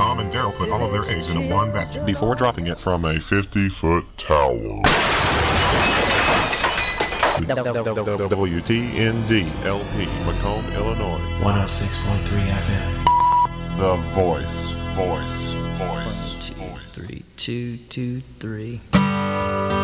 Tom and Daryl put all of their eggs in a one basket before dropping it from a 50-foot tower. WTND LP, Macomb, Illinois. 106.3 FM. The voice. 1, 2, 3, 2, 2, 3.